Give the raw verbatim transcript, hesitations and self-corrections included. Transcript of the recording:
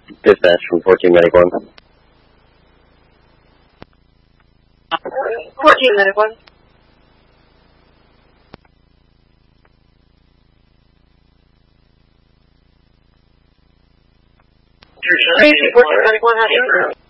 Dispatch from fourteen Medic one. fourteen Medic one. fourteen Medic one, how's your